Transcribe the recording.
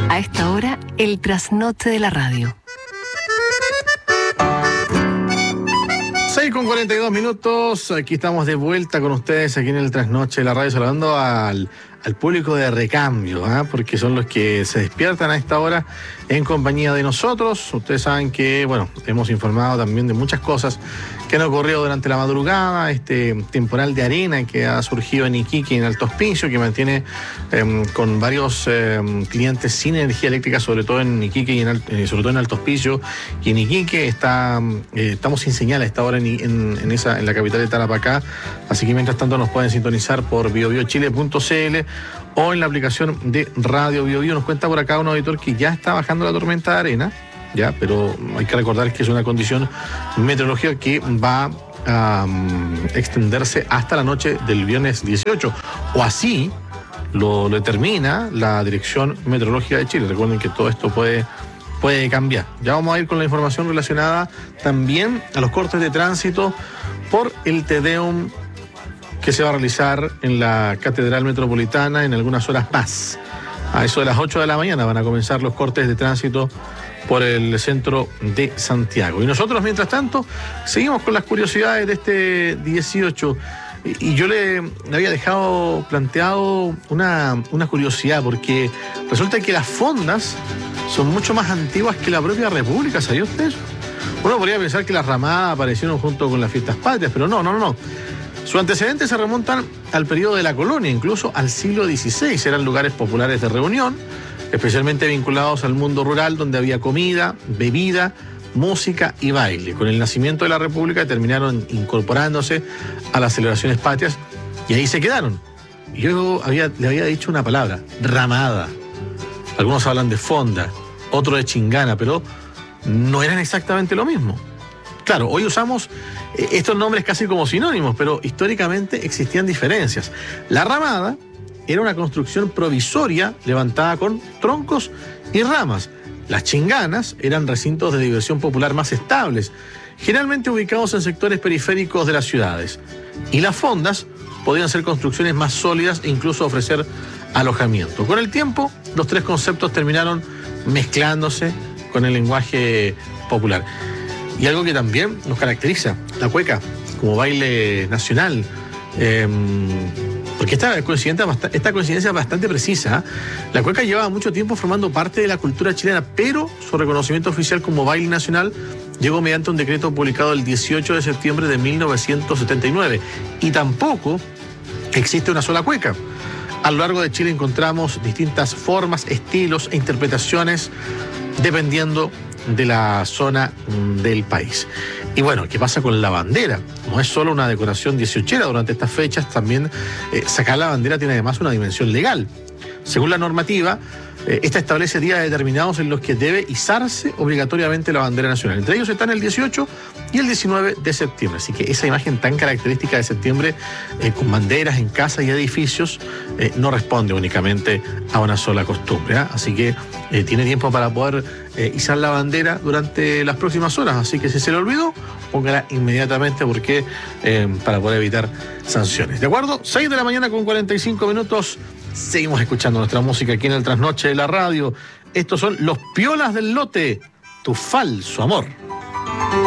A esta hora, el trasnoche de la radio. 6:42. Aquí estamos de vuelta con ustedes aquí en el trasnoche de la radio, saludando al público de Recambio, porque son los que se despiertan a esta hora en compañía de nosotros. Ustedes saben que, hemos informado también de muchas cosas que han ocurrido durante la madrugada, este temporal de arena que ha surgido en Iquique, en Alto Hospicio, que mantiene con varios clientes sin energía eléctrica, sobre todo en Iquique y sobre todo en Alto Hospicio y en Iquique. Estamos sin señal a esta hora en la capital de Tarapacá, así que mientras tanto nos pueden sintonizar por biobiochile.cl o en la aplicación de Radio Biobío. Nos cuenta por acá un auditor que ya está bajando la tormenta de arena, pero hay que recordar que es una condición meteorológica que va a extenderse hasta la noche del viernes 18, o así lo determina la Dirección Meteorológica de Chile. Recuerden que todo esto puede cambiar. Ya vamos a ir con la información relacionada también a los cortes de tránsito por el Te Deum que se va a realizar en la Catedral Metropolitana en algunas horas más. A eso de las 8 de la mañana van a comenzar los cortes de tránsito por el centro de Santiago. Y nosotros, mientras tanto, seguimos con las curiosidades de este 18. Y yo le había dejado planteado una curiosidad, porque resulta que las fondas son mucho más antiguas que la propia República. ¿Sabía usted eso? Uno podría pensar que las ramadas aparecieron junto con las fiestas patrias, pero no. Sus antecedentes se remontan al periodo de la colonia, incluso al siglo XVI. Eran lugares populares de reunión, especialmente vinculados al mundo rural, donde había comida, bebida, música y baile. Con el nacimiento de la República terminaron incorporándose a las celebraciones patrias y ahí se quedaron. Yo le había dicho una palabra: ramada. Algunos hablan de fonda, otros de chingana, pero no eran exactamente lo mismo. Claro, hoy usamos estos nombres casi como sinónimos, pero históricamente existían diferencias. La ramada era una construcción provisoria levantada con troncos y ramas. Las chinganas eran recintos de diversión popular más estables, generalmente ubicados en sectores periféricos de las ciudades. Y las fondas podían ser construcciones más sólidas e incluso ofrecer alojamiento. Con el tiempo, los tres conceptos terminaron mezclándose con el lenguaje popular. Y algo que también nos caracteriza, la cueca como baile nacional, porque esta coincidencia es bastante precisa. La cueca llevaba mucho tiempo formando parte de la cultura chilena, pero su reconocimiento oficial como baile nacional llegó mediante un decreto publicado el 18 de septiembre de 1979. Y tampoco existe una sola cueca. A lo largo de Chile encontramos distintas formas, estilos e interpretaciones dependiendo de la zona del país. Y ¿qué pasa con la bandera? No es solo una decoración dieciochera. Durante estas fechas también sacar la bandera tiene además una dimensión legal. Según la normativa, esta establece días determinados en los que debe izarse obligatoriamente la bandera nacional. Entre ellos están el 18 y el 19 de septiembre. Así que esa imagen tan característica de septiembre, con banderas en casas y edificios, no responde únicamente a una sola costumbre. Así que tiene tiempo para poder izar la bandera durante las próximas horas. Así que si se le olvidó, póngala inmediatamente, porque para poder evitar sanciones. ¿De acuerdo? 6 de la mañana con 45 minutos. Seguimos escuchando nuestra música aquí en el trasnoche de la radio. Estos son Los Piolas del Lote, Tu Falso Amor.